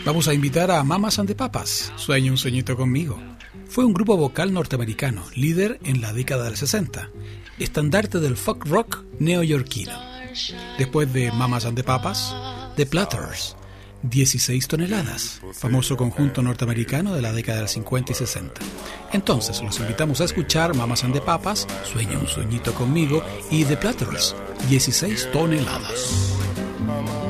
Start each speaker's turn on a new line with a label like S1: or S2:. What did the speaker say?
S1: Vamos a invitar a Mamas and the Papas, Sueña un sueñito conmigo. Fue un grupo vocal norteamericano, líder en la década del 60, estandarte del folk rock neoyorquino. Después de Mamas and the Papas, The Platters, 16 toneladas, famoso conjunto norteamericano de la década del 50 y 60. Entonces, los invitamos a escuchar Mamas and the Papas, Sueña un sueñito conmigo, y The Platters, 16 toneladas.